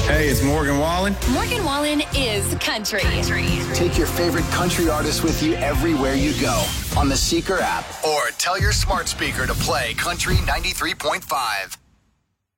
Hey, it's Morgan Wallen. Morgan Wallen is country. Take your favorite country artists with you everywhere you go on the Seeker app or tell your smart speaker to play Country 93.5.